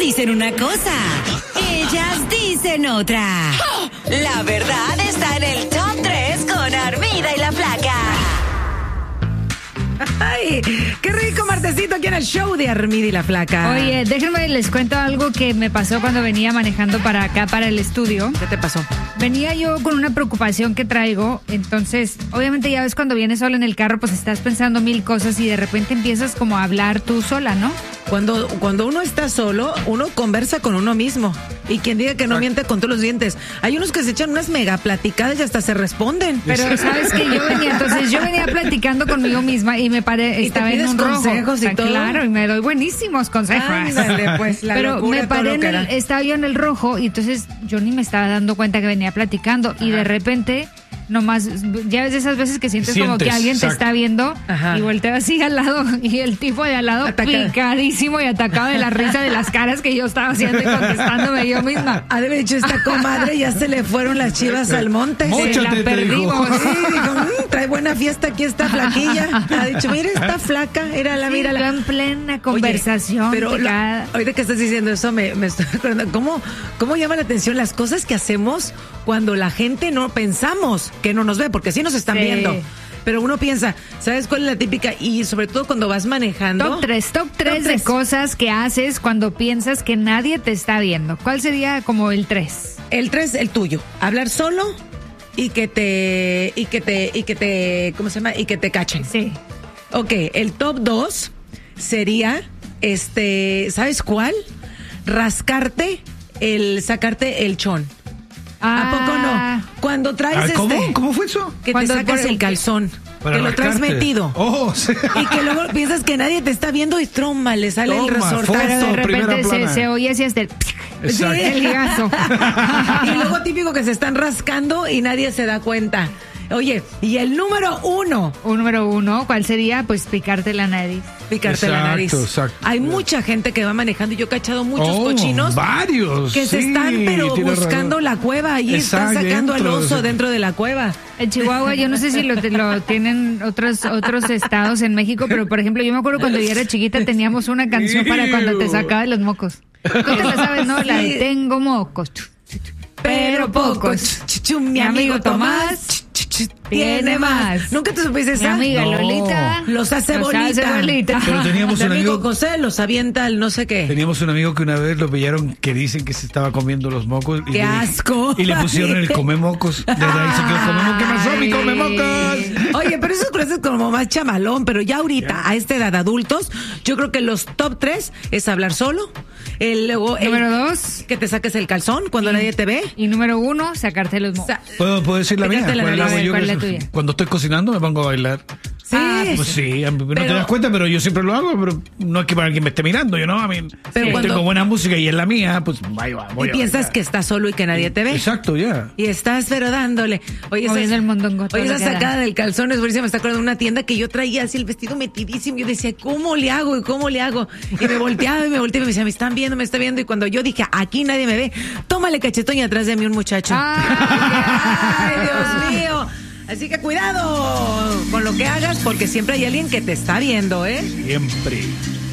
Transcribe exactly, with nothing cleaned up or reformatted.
dicen una cosa, ellas dicen otra. La verdad está en el top tres con Armida y la Flaca. Ay, qué rico martesito aquí en el show de Armida y la Flaca. Oye, déjenme, les cuento algo que me pasó cuando venía manejando para acá, para el estudio. ¿Qué te pasó? Venía yo con una preocupación que traigo, entonces, obviamente ya ves cuando vienes sola en el carro, pues estás pensando mil cosas y de repente empiezas como a hablar tú sola, ¿no? Cuando, cuando uno está solo, uno conversa con uno mismo. Y quien diga que no miente con todos los dientes. Hay unos que se echan unas mega platicadas y hasta se responden. Pero sabes que yo venía, entonces yo venía platicando conmigo misma y me paré, ¿Y estaba te en un pides rojo. consejos y Ah, todo? Claro, y me doy buenísimos consejos. Ándale, pues, la Pero locura, me todo paré lo en que el, era. estaba yo en el rojo y entonces yo ni me estaba dando cuenta que venía platicando y de repente nomás, ya ves esas veces que sientes, como Sientes, que alguien exacto. te está viendo. Ajá. Y volteo así al lado y el tipo de al lado Ataca. picadísimo y atacado de la risa de las caras que yo estaba haciendo y contestándome yo misma. Ha de haber dicho esta comadre, ya se le fueron las chivas al monte. Móchate, Se la te perdimos. dijo. Sí, dijo, "Mm, trae buena fiesta aquí esta flaquilla". Ha dicho, mira, está flaca, era la, Sí, mira yo la. en plena conversación. Oye, pero la- picada. ahorita que estás diciendo eso, me, me estoy acordando. ¿Cómo, ¿Cómo llama la atención las cosas que hacemos cuando la gente no pensamos que no nos ve? Porque sí nos están Sí. viendo. Pero uno piensa, ¿sabes cuál es la típica? Y sobre todo cuando vas manejando. Top tres, top tres de tres. cosas que haces cuando piensas que nadie te está viendo. ¿Cuál sería como el tres? El tres, el tuyo. Hablar solo y que te. Y que te. Y que te. ¿Cómo se llama? Y que te cachen. Sí. Ok, el top dos sería, este, ¿sabes cuál? Rascarte, el sacarte el chón. ¿A poco no? Cuando traes Ah, ¿Cómo? este, ¿Cómo fue eso? que Cuando te sacas por- el calzón, Para que lo traes rascarte. metido. Oh, sí. Y que luego piensas que nadie te está viendo y tromba, le sale el Toma, resortazo. foto. Pero de primera repente se, plana. se oye así hasta el, Exacto. el ligazo. Y luego típico que se están rascando y nadie se da cuenta. Oye, y el número uno, Un número uno, ¿cuál sería? Pues picarte la nariz. picarte la Exacto, nariz. exacto. Hay mucha gente que va manejando y yo he cachado muchos Oh, cochinos varios. que se sí, están pero tienes buscando razón. la cueva y están Exacto, sacando al dentro, oso sí. dentro de la cueva. En Chihuahua, yo no sé si lo, lo tienen otros otros estados en México, pero por ejemplo, yo me acuerdo cuando yo era chiquita teníamos una canción para cuando te sacaba los mocos. Tú te la sabes, ¿no? La de Sí. tengo mocos, pero pocos. Ch, ch, ch, mi amigo Tomás ch, ch, ch, tiene más. ¿Nunca te supiste Mi esa? amiga No. Lolita Los hace los bolita. hace bolita. Pero teníamos Mi un amigo amigo. José los avienta al no sé qué. Teníamos un amigo que una vez lo pillaron que dicen que se estaba comiendo los mocos. Y ¡Qué le- asco! Y le pusieron el come mocos. Desde ahí se quedó come mocos. ¿Qué pasó, mi come mocos? Oye, pero eso es como más chamalón, pero ya ahorita, a esta edad, adultos, yo creo que los top tres es hablar solo. El, luego, el- Número dos. que te saques el calzón cuando nadie te ve. Y número uno, sacarte los mocos. Sa- ¿Puedo, puedo decir la mía? Pícate la ¿Cuál nariz. hago A ver, yo? ¿cuál es la Que- tuya? Cuando estoy cocinando me pongo a bailar. Sí. Ah, Pues sí, a mí- no te Pero- das cuenta, pero yo siempre lo hago, pero no es que para alguien me esté mirando, yo no, a mí Pero eh, cuando- tengo buena música y es la mía, pues ahí va, voy y a piensas bailar. que estás solo y que nadie te ve. Exacto, ya. Y estás pero dándole. Oye, Moviendo esa- el mondongo, todo oye, esa lo que da. sacada del calzón es buenísima. Me está acordando de una tienda que yo traía así el vestido metidísimo. Yo decía, ¿cómo le hago? ¿Y cómo le hago? Y me volteaba y me volteaba y me decía, me están viendo, me está viendo. Y cuando yo dije, aquí nadie me ve, tómale cachetón y atrás de mí un muchacho. Ay, ¡Ay, Dios mío! Así que cuidado con lo que hagas porque siempre hay alguien que te está viendo, ¿eh? Siempre.